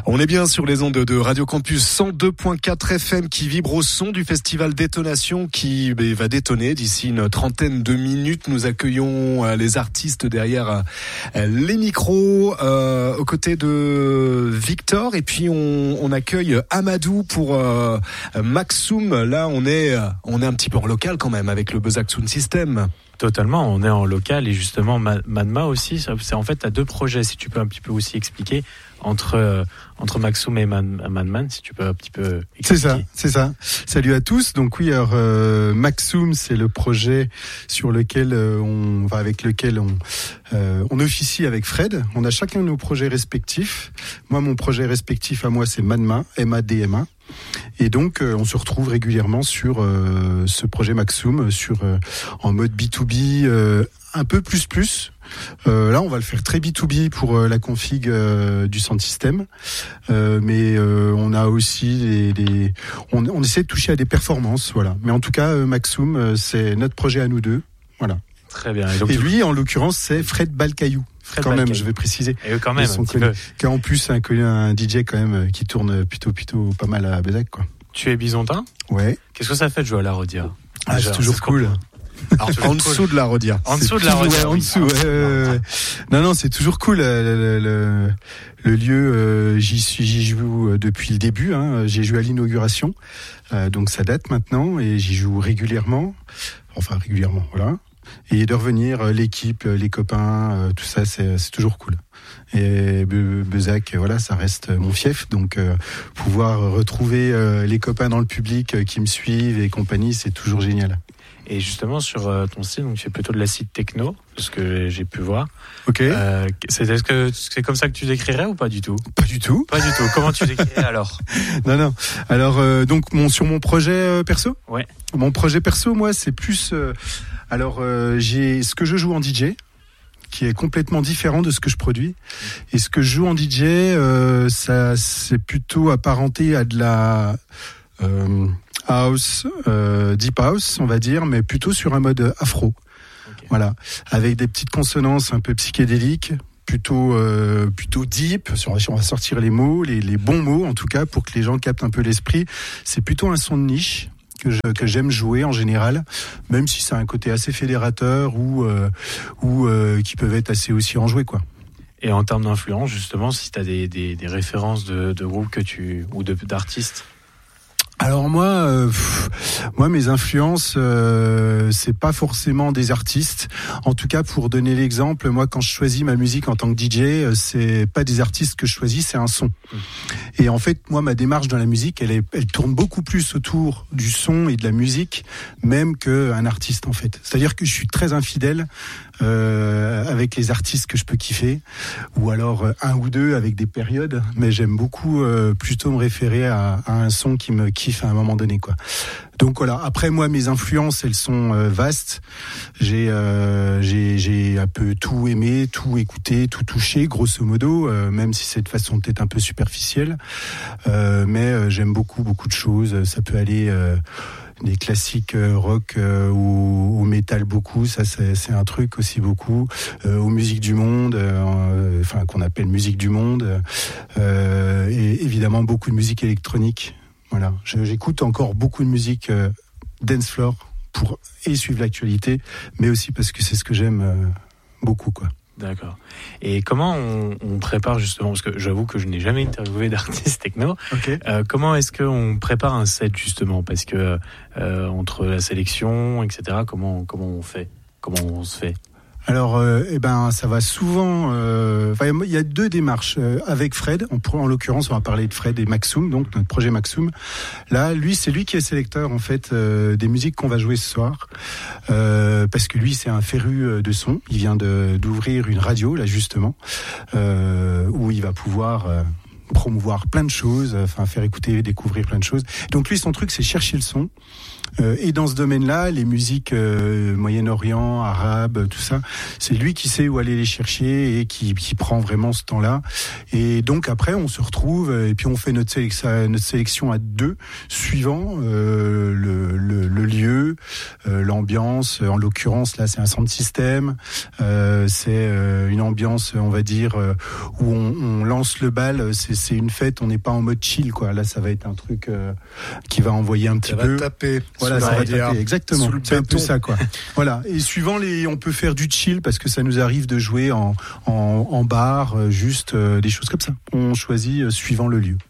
On est bien sur les ondes de Radio Campus 102.4 FM qui vibre au son du festival Détonation qui va détonner d'ici une trentaine de minutes. Nous accueillons les artistes derrière les micros aux côtés de Victor et puis on accueille Amadou pour Maxoum. Là on est un petit peu en local quand même avec le Bezac Sound System. Totalement, on est en local et justement Madma aussi, c'est en fait t'as deux projets, si tu peux un petit peu aussi expliquer entre Maxoum et Madman, si tu peux un petit peu expliquer. C'est ça. Salut à tous. Donc oui, alors Maxoum, c'est le projet sur lequel avec lequel on officie avec Fred. On a chacun nos projets respectifs. Moi, mon projet respectif à moi, c'est Madma, MADMA. Et donc, on se retrouve régulièrement sur ce projet Maxoum, en mode B2B, un peu plus. Là, on va le faire très B2B pour la config du sound system, mais on a aussi on essaie de toucher à des performances, voilà. Mais en tout cas, Maxoum, c'est notre projet à nous deux, voilà. Très bien. Et lui, en l'occurrence, c'est Fred Balcaillou. Même, je vais préciser. Et quand même, qui a en plus un DJ quand même qui tourne plutôt pas mal à Bezac, quoi. Tu es bisontin ? Ouais. Qu'est-ce que ça fait de jouer à la Rodia ? C'est toujours cool. Alors, en dessous de la Rodia. En dessous de la Rodia. En dessous. Non, c'est toujours cool. Le lieu, j'y joue depuis le début. J'ai joué à l'inauguration, donc ça date maintenant, et j'y joue régulièrement. Enfin régulièrement, voilà. Et de revenir, l'équipe, les copains, tout ça, c'est toujours cool. Et Bezac, voilà, ça reste mon fief, donc pouvoir retrouver les copains dans le public qui me suivent et compagnie, c'est toujours génial. Et justement sur ton style, donc tu fais plutôt de l'acid techno, ce que j'ai pu voir. Ok. Est-ce que c'est comme ça que tu décrirais ou pas du tout ? Pas du tout. Pas du tout. Comment tu décrirais alors ? Non. Alors donc sur mon projet perso. Ouais. Mon projet perso, moi, c'est plus. J'ai ce que je joue en DJ, qui est complètement différent de ce que je produis. Et ce que je joue en DJ, ça c'est plutôt apparenté à de la house, deep house, on va dire, mais plutôt sur un mode afro. Okay. Voilà, avec des petites consonances un peu psychédéliques, plutôt deep. On va sortir les mots, les bons mots en tout cas, pour que les gens captent un peu l'esprit. C'est plutôt un son de niche que j'aime jouer en général, même si ça a un côté assez fédérateur ou qui peuvent être assez aussi enjoués, quoi. Et en termes d'influence, justement, si tu as des références de groupes ou d'artistes. Alors moi, mes influences, c'est pas forcément des artistes. En tout cas, pour donner l'exemple, moi, quand je choisis ma musique en tant que DJ, c'est pas des artistes que je choisis, c'est un son. Et en fait, moi, ma démarche dans la musique, elle tourne beaucoup plus autour du son et de la musique, même qu'un artiste, en fait. C'est-à-dire que je suis très infidèle avec les artistes que je peux kiffer, ou alors un ou deux avec des périodes, mais j'aime beaucoup plutôt me référer à un son qui me kiffe à un moment donné, quoi. Donc voilà. Après, moi, mes influences, elles sont vastes. J'ai un peu tout aimé, tout écouté, tout touché, grosso modo, même si c'est de façon peut-être un peu superficielle. Mais j'aime beaucoup de choses. Ça peut aller des classiques rock ou métal beaucoup, ça c'est un truc aussi beaucoup, aux musiques du monde, qu'on appelle musique du monde, et évidemment beaucoup de musique électronique. Voilà, j'écoute encore beaucoup de musique dance floor pour suivre l'actualité, mais aussi parce que c'est ce que j'aime beaucoup, quoi. D'accord. Et comment on prépare justement, parce que j'avoue que je n'ai jamais interviewé d'artiste techno. Okay. Comment est-ce qu'on prépare un set justement, parce que entre la sélection, etc. Comment on fait, comment on se fait? Alors, ça va souvent. Il y a deux démarches avec Fred. En l'occurrence, on va parler de Fred et Maxoum, donc notre projet Maxoum. Là, c'est lui qui est sélecteur en fait des musiques qu'on va jouer ce soir, parce que lui, c'est un féru de son. Il vient d'ouvrir une radio là justement, où il va pouvoir promouvoir plein de choses, faire écouter, découvrir plein de choses. Donc lui, son truc, c'est chercher le son. Et dans ce domaine-là, les musiques Moyen-Orient, arabes, tout ça, c'est lui qui sait où aller les chercher et qui prend vraiment ce temps-là. Et donc après, on se retrouve et puis on fait notre sélection à deux, suivant le lieu, l'ambiance. En l'occurrence, là, c'est un sound system. C'est une ambiance, on va dire, où on lance le bal. C'est c'est une fête, on n'est pas en mode chill, quoi. Là, ça va être un truc qui va envoyer un petit peu. Ça va taper. Voilà, ça va taper. Exactement. C'est un peu ça, quoi. Voilà. Et suivant on peut faire du chill parce que ça nous arrive de jouer en bar, juste des choses comme ça. On choisit suivant le lieu.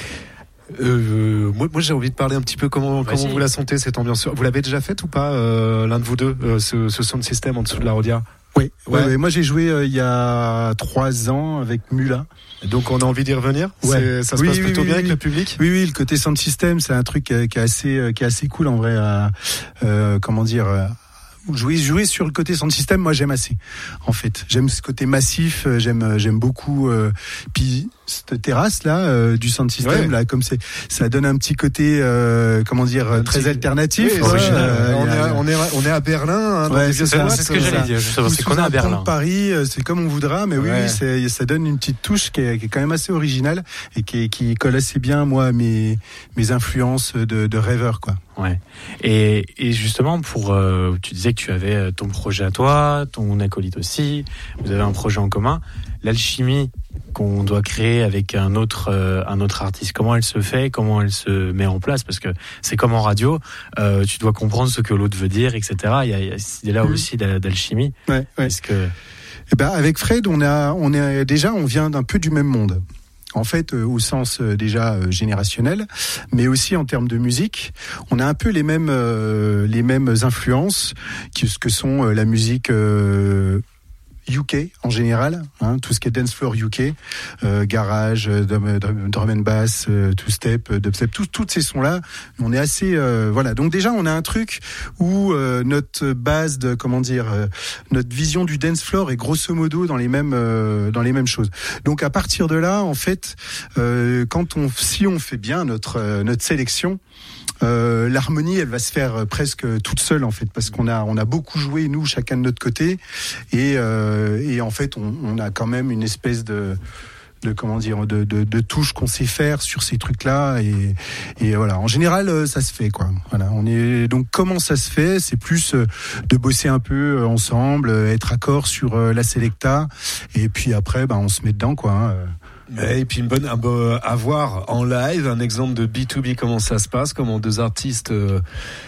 Moi j'ai envie de parler un petit peu comment vous la sentez, cette ambiance. Vous l'avez déjà faite ou pas, l'un de vous deux, ce sound system en dessous de la Rhodia? Oui. Ouais. Moi j'ai joué il y a 3 ans avec Mula. Donc on a envie d'y revenir. Ouais. Ça se passe plutôt bien avec le public. Oui, le côté sound system, c'est un truc qui est assez cool en vrai. Comment dire. Jouer sur le côté sound system, moi j'aime assez. En fait, j'aime ce côté massif, j'aime beaucoup. Puis cette terrasse là du sound system là, comme ça donne un petit côté très alternatif. Oui, on est à Berlin. C'est ce que j'allais dire. C'est qu'on est à Berlin. Paris, c'est comme on voudra, mais oui, ça donne une petite touche qui est quand même assez originale et qui colle assez bien moi à mes influences de rêveur, quoi. Ouais. Et justement tu disais que tu avais ton projet à toi, ton acolyte aussi, vous avez un projet en commun, l'alchimie qu'on doit créer avec un autre artiste, comment elle se fait, comment elle se met en place, parce que c'est comme en radio, tu dois comprendre ce que l'autre veut dire, etc. Il y a là aussi d'alchimie. Ouais. Est-ce que avec Fred, on vient d'un peu du même monde. En fait, au sens déjà générationnel, mais aussi en termes de musique, on a un peu les mêmes influences que sont la musique UK en général, tout ce qui est dance floor UK, garage, drum and bass, two step, dubstep, tous ces sons là, on est assez voilà. Donc déjà on a un truc où notre base notre vision du dance floor est grosso modo dans les mêmes choses. Donc à partir de là, en fait, si on fait bien notre sélection, l'harmonie elle va se faire presque toute seule en fait, parce qu'on a beaucoup joué nous chacun de notre côté et en fait on a quand même une espèce de touche qu'on sait faire sur ces trucs là et voilà, en général ça se fait, quoi. Voilà, donc comment ça se fait, c'est plus de bosser un peu ensemble, être accord sur la selecta et puis après on se met dedans, quoi. Et puis à voir en live un exemple de B2B, comment ça se passe, comment deux artistes